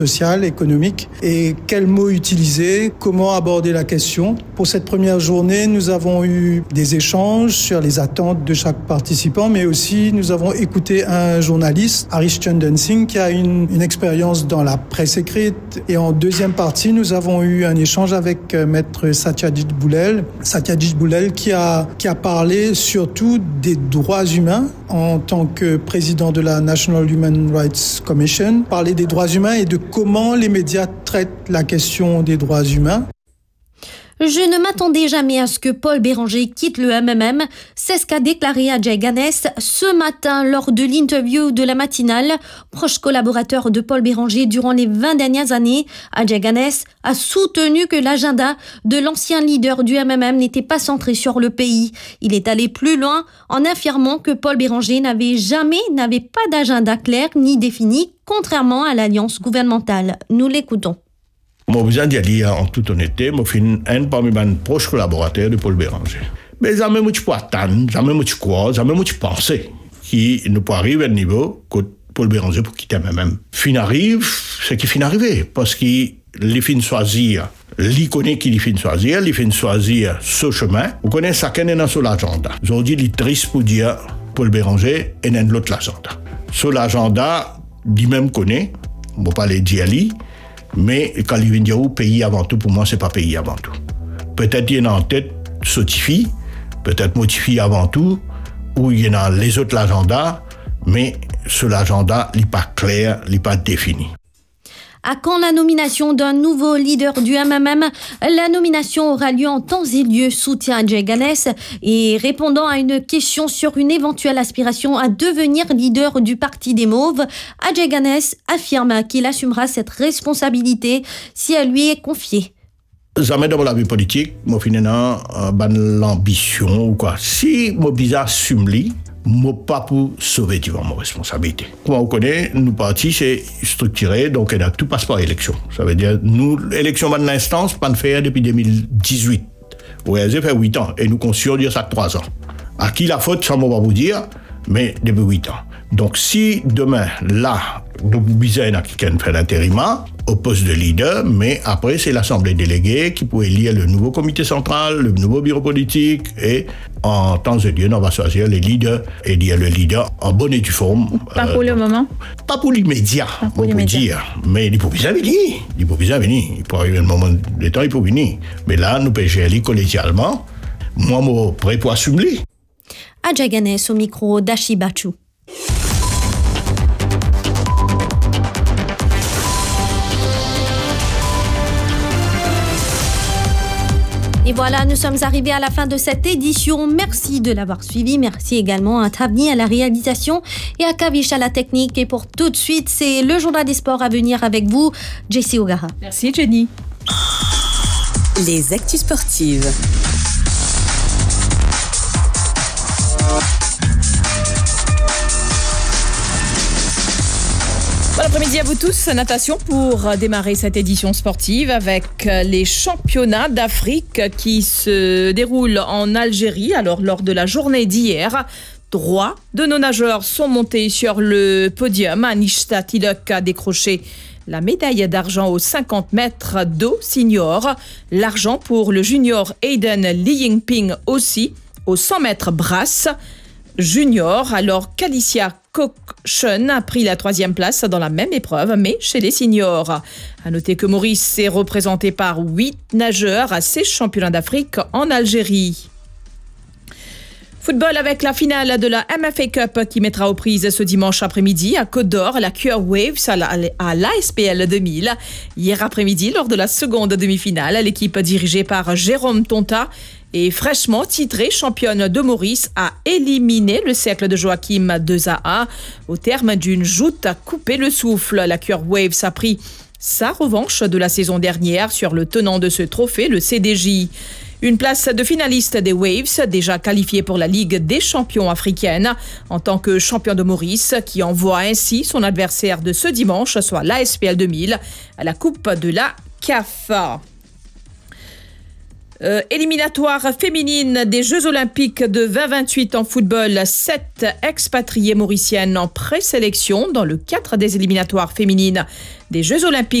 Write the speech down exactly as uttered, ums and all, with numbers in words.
sociale, économique, et quels mots utiliser, comment aborder la question. Pour cette première journée, nous avons eu des échanges sur les attentes de chaque participant, mais aussi nous avons écouté un journaliste, Harish Chandan Singh, qui a une, une expérience dans la presse écrite. Et en deuxième partie, nous avons eu un échange avec euh, maître Satyajit Boulel, Satyajit Boulel qui a, qui a parlé surtout des droits humains en tant que président de la National Human Rights Commission, parler des droits humains et de comment les médias traitent la question des droits humains. Je ne m'attendais jamais à ce que Paul Béranger quitte le M M M. C'est ce qu'a déclaré Ajay Ganes ce matin lors de l'interview de la matinale. Proche collaborateur de Paul Béranger durant les vingt dernières années, Ajay Ganes a soutenu que l'agenda de l'ancien leader du M M M n'était pas centré sur le pays. Il est allé plus loin en affirmant que Paul Béranger n'avait jamais, n'avait pas d'agenda clair ni défini, contrairement à l'alliance gouvernementale. Nous l'écoutons. Moi, vous en dire en toute honnêteté, moi, je suis un parmi mes proches collaborateurs de Paul Béranger. Mais jamais moi, je peux attendre, jamais moi, je crois, jamais moi, je pense qu'il ne peut arriver à un niveau que Paul Béranger pour quitter M M M. Fin arrive, c'est qu'il fin arrivé, parce qu'il fin choisir, il connaît qu'il fin choisir, il fin choisir ce chemin. Vous connaissez chacun est dans son agenda. Aujourd'hui, il est triste pour dire Paul Béranger est dans l'autre agenda. Sur l'agenda, lui-même connaît, on ne peut pas le dire lui. Mais quand il vient dire oh, pays avant tout, pour moi, c'est pas pays avant tout. Peut-être il y en a en tête Sotifi, peut-être Motifi avant tout, ou il y en a les autres l'agenda, mais ce l'agenda n'est pas clair, n'est pas défini. À quand la nomination d'un nouveau leader du M M M? La nomination aura lieu en temps et lieu, soutient Ajay Ganes. Et répondant à une question sur une éventuelle aspiration à devenir leader du Parti des Mauves, Ajay Ganes affirme qu'il assumera cette responsabilité si elle lui est confiée. Jamais dans la vie politique, moi finalement, euh, l'ambition ou quoi. Si moi bizarre assume lui, moi pas pour sauver tu vois, ma responsabilité. Comme on connaît, nous partis c'est structuré, donc on a tout passe par élection. Ça veut dire nous l'élection de l'instance pas de faire depuis deux mille dix-huit. Ouais, j'ai fait huit ans et nous conscients dire ça trois ans. À qui la faute, ça ne va pas vous dire, mais depuis huit ans. Donc si demain là, nous bisons à quelqu'un fait l'intérim au poste de leader, mais après c'est l'Assemblée déléguée qui peut élire le nouveau comité central, le nouveau bureau politique, et en temps et lieu, on va choisir les leaders et dire le leader en bonne et due forme. Pas pour euh, le moment. Pas pour l'immédiat, pas pour on peut dire, mais il peut bien venir. Il peut bien venir. Il peut arriver un moment de temps, il peut venir. Mais là, nous pouvons gérer collégialement. Moi, je suis prêt pour assumer. Ajay Ganes au micro d'Ashi Bachu. Et voilà, nous sommes arrivés à la fin de cette édition. Merci de l'avoir suivi. Merci également à Tavni à la réalisation et à Kavish à la technique. Et pour tout de suite, c'est le journal des sports à venir avec vous, Jessie O'Gara. Merci Jenny. Les actus sportives. Bon après-midi à vous tous, natation pour démarrer cette édition sportive avec les championnats d'Afrique qui se déroulent en Algérie. Alors lors de la journée d'hier, trois de nos nageurs sont montés sur le podium. Anishta Tilak a décroché la médaille d'argent aux cinquante mètres d'eau senior, l'argent pour le junior Aiden Li Yingping aussi aux cent mètres brasse junior, alors qu'Alicia Cochon a pris la troisième place dans la même épreuve, mais chez les seniors. À noter que Maurice est représenté par huit nageurs à ces championnats d'Afrique en Algérie. Football avec la finale de la M F A Cup qui mettra aux prises ce dimanche après-midi à Côte d'Or, la Cure Waves à l'A S P L deux mille. Hier après-midi, lors de la seconde demi-finale, l'équipe dirigée par Jérôme Tonta et fraîchement titrée championne de Maurice a éliminé le cercle de Joachim deux à un au terme d'une joute à couper le souffle. La Cure Waves a pris sa revanche de la saison dernière sur le tenant de ce trophée, le C D J. Une place de finaliste des Waves, déjà qualifiée pour la Ligue des champions africaine, en tant que champion de Maurice, qui envoie ainsi son adversaire de ce dimanche, soit l'A S P L deux mille, à la Coupe de la C A F. Euh, éliminatoire féminine des Jeux Olympiques de vingt vingt-huit en football. Sept expatriées mauriciennes en présélection dans le cadre des éliminatoires féminines des Jeux Olympiques